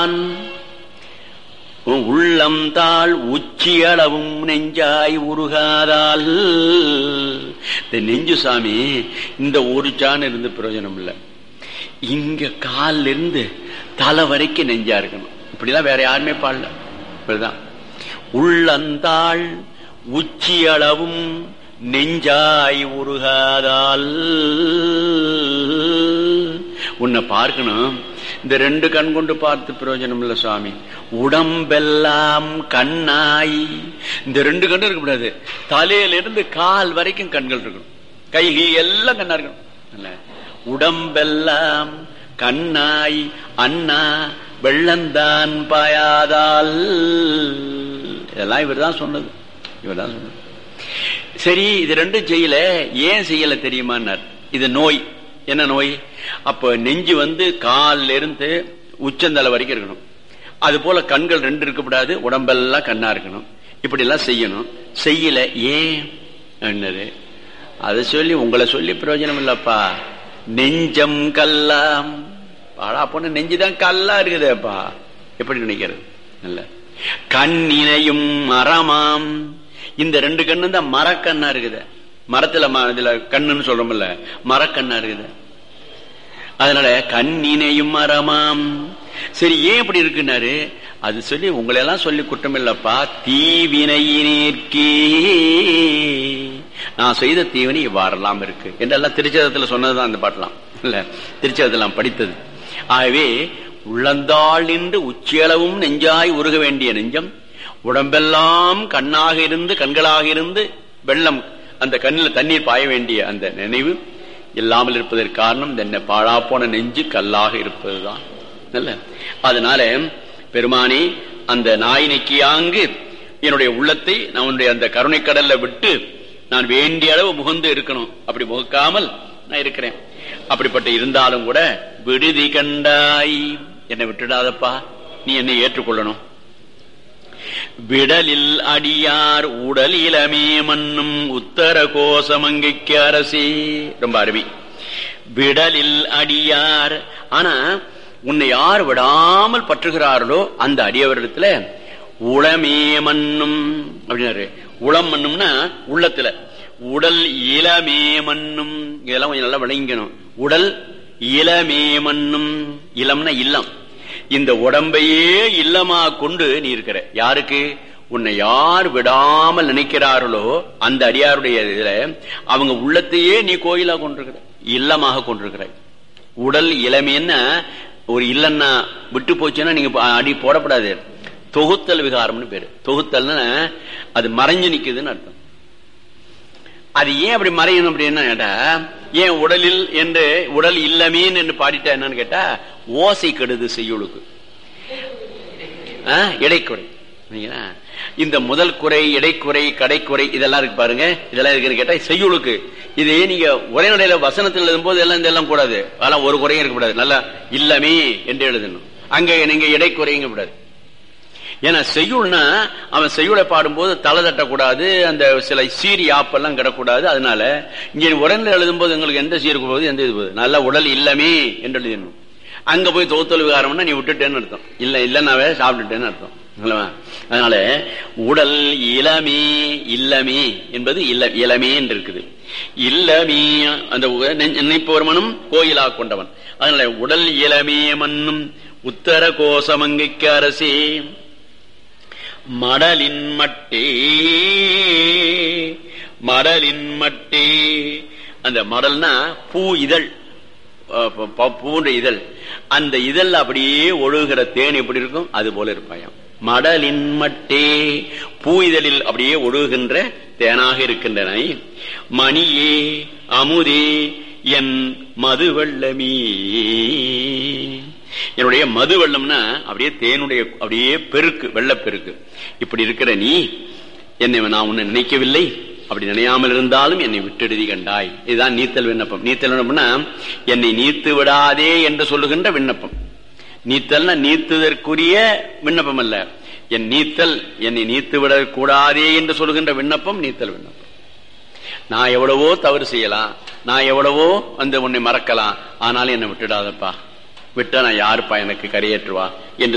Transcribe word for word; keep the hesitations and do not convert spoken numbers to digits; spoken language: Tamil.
உள்ளம் தாள் உச்சியளவும் நெஞ்சாய் உருகாதால். இந்த நெஞ்சு சாமி இந்த ஒரு சான் இருந்து பிரயோஜனம் இல்லை. இங்க காலில் இருந்து தலை வரைக்கும் நெஞ்சா இருக்கணும். இப்படிதான் வேற யாருமே பாடல. இப்படிதான் உள்ளந்தாள் உச்சியளவும் நெஞ்சாய் உருகாதால். உன்னை பார்க்கணும். இந்த ரெண்டு கண் கொண்டு பார்த்து பிரயோஜனம் இல்ல சுவாமி. உடம்பெல்லாம் கண்ணாய். இந்த ரெண்டு கண்ணு இருக்கக்கூடாது. தலையிலிருந்து கால் வரைக்கும் கண்கள் இருக்கணும். கை எல்லாம் கண்ணா இருக்கணும். உடம்பெல்லாம் கண்ணாய் அண்ணா வெள்ளந்தான் பாயாதால். இதெல்லாம் இவர் தான் சொன்னது. இவர் தான் சொன்னது. சரி, இது ரெண்டும் செய்யல. ஏன் செய்யல தெரியுமான்னார். இது நோய். என்ன நோய்? அப்ப நெஞ்சு வந்து காலில் இருந்து உச்சந்தலை வரைக்கும் இருக்கணும். அது போல கண்கள் ரெண்டு இருக்கக்கூடாது. உடம்பெல்லாம் கண்ணா இருக்கணும். இப்படி எல்லாம் செய்யணும். செய்யல. ஏன் என்னது? அதை சொல்லி உங்களை சொல்லி பிரயோஜனம் இல்லப்பா. நெஞ்சம் கல்லாம். பாடா பொண்ணு நெஞ்சுதான் கல்லா இருக்குதேப்பா. எப்படி நினைக்கிறது? இல்ல. கண்ணினையும் மரமாம். இந்த ரெண்டு கண்ணு தான் மரக்கண்ணா இருக்குது. மரத்துல இதுல கண்ணுன்னு சொல்றோம்ல, மரக்கண்ணா இருக்குது. அதனால கண்ணினையும் மரமாம். சரி, ஏன் இப்படி இருக்குன்னாரு. அது சொல்லி உங்களை எல்லாம் சொல்லி குற்றம் இல்லப்பா. தீவினையினேற்கே நான் செய்த தீவினை இவ்வாறெல்லாம் இருக்கு என்றெல்லாம் திருச்சதத்துல சொன்னதுதான் அந்த பாட்டெல்லாம் இல்ல, திருச்சதத்தெல்லாம் படித்தது. ஆகவே உள்ளந்தாள் நின்று உச்சியளவும் நெஞ்சாய் உருக வேண்டிய நெஞ்சம், உடம்பெல்லாம் கண்ணாக இருந்து கண்களாக இருந்து வெள்ளம் அந்த கண்ணில் தண்ணீர் பாய வேண்டிய அந்த நினைவு இல்லாமல் இருப்பதற்கு காரணம் என்ன? பாழா போன நெஞ்சு கல்லாக இருப்பதுதான். நல்ல. அதனால பெருமானே, அந்த நாயினைக்கியாங்கு என்னுடைய உள்ளத்தை நான் அந்த கருணை கடல்ல விட்டு நான் வேண்டிய அளவு முகந்து இருக்கணும். அப்படி முகக்காமல் நான் இருக்கிறேன். அப்படிப்பட்ட இருந்தாலும் கூட விடுதி கண்டாய், என்னை விட்டுடாதப்பா, நீ என்னை ஏற்றுக்கொள்ளணும். விடலில் அடியார் உடல் இளமே மண்ணும் உத்தர கோசமங்கைக்கு அரசி. ரொம்ப அருமை. விடலில் அடியார். ஆனா உன்னை யார் விடாமல் பற்றுகிறார்களோ அந்த அடியவரிடத்துல உளமே மண்ணும் அப்படின்னாரு. உளம் மண்ணும்னா உள்ளத்துல. உடல் இளமே மண்ணும். இதெல்லாம் கொஞ்சம் நல்லா விளங்கணும். உடல் இளமே மண்ணும். இளம்னா இல்லம். இந்த உடம்பையே இல்லமா கொண்டு நீ இருக்கிற. யாருக்கு? உன்னை யார் விடாமல் நினைக்கிறார்களோ அந்த அடியாருடைய இதுல அவங்க உள்ளத்தையே நீ கோயிலா கொண்டிருக்கிற, இல்லமாக கொண்டிருக்கிற. உடல் இளமைன்னா ஒரு இல்லன்னா விட்டு போச்சுன்னா நீங்க அடி போடப்படாது. தொகுத்தல் விகாரம்னு பேரு. தொகுத்தல்னா அது மறைஞ்சு நிக்குதுன்னு அர்த்தம். அது ஏன் அப்படி மறையணும் அப்படின்னா கேட்டா, ஏன் உடலில் என்று உடல் இல்லமேன்னு என்று பாடிட்டா என்னன்னு கேட்டா, ஓசை கெடுது செய்யுளுக்கு. இடைக்குறை. இந்த முதல் குறை, இடைக்குறை, கடைக்குறை இதெல்லாம் இருக்கு பாருங்க. இதெல்லாம் இருக்குன்னு கேட்டா செய்யுளுக்கு. இதே நீங்க உரைநடையில வசனத்தில் எழுதும் போது எல்லாம் இதெல்லாம் கூடாது. அதெல்லாம் ஒரு குறையும் இருக்கக்கூடாது. நல்லா இல்லமே என்று எழுதணும். அங்க நீங்க இடைக்குறைங்க கூடாது. ஏன்னா செய்யுள்னா அவன் செய்யுளை பாடும்போது தலை தட்டக்கூடாது. அந்த சில சீரி ஆப்பெல்லாம் கிடக்கூடாது. அதனால இங்க உடனே எழுதும் போது எங்களுக்கு எந்த சீருக்கு போகுது, எந்த இது போகுது, நல்ல உடல் இல்லமே என்று எழுதணும். அங்க போய் தொகுத்தல் விகாரம்னா நீ விட்டுட்டேன்னு அர்த்தம். இல்ல இல்லன்னாவே சாப்பிட்டுட்டேன்னு அர்த்தம். அதனால உடல் இளமே இல்லமே என்பது இல்ல இளமே என்று இருக்குது. இல்லமே அந்த நினைப்பவர் மனம் கோயிலா கொண்டவன். அதனால உடல் இளமே மண்ணும் உத்தர கோசமங்கைக்கு அரசே மடலின் மட்டே. மடலின் மட்டே. அந்த மடல்னா பூ இதழ், பூன்ற இதழ். அந்த இதழ் அப்படியே ஒழுகிற தேன் எப்படி இருக்கும் அது போல இருப்பாயாம். மடலின் மட்டே. பூ இதழில் அப்படியே ஒழுகின்ற தேனாக இருக்கின்றன. மணியே அமுதே என் மது வெள்ளமே. என்னுடைய மது வெள்ளம்னா அப்படியே தேனுடைய அப்படியே பெருக்கு, வெள்ளப்பெருக்கு. இப்படி இருக்கிற நீ என்னை நான் உன்னை நினைக்கவில்லை. அப்படி நினையாமல் இருந்தாலும் என்னை விட்டெழுதி கண்டாய். இதுதான் நீத்தல் விண்ணப்பம். நீத்தல் விண்ணப்பம்னா என்னை நீத்து விடாதே என்று சொல்லுகின்ற விண்ணப்பம். நீத்தல்னா நீத்துதற்குரிய விண்ணப்பம் அல்ல. என் நீத்தல் என்னை நீத்து விடக் கூடாதே என்று சொல்லுகின்ற விண்ணப்பம் நீத்தல் விண்ணப்பம். நான் எவ்வளவோ தவறு செய்யலாம், நான் எவ்வளவோ வந்து உன்னை மறக்கலாம், ஆனாலும் என்னை விட்டுடாதப்பா. விட்டா நான் யாருப்பா எனக்கு கரையேற்றுவா என்று